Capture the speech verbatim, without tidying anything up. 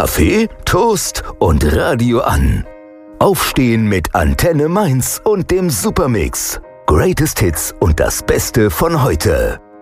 Kaffee, Toast und Radio an. Aufstehen mit Antenne Mainz und dem Supermix. Greatest Hits und das Beste von heute.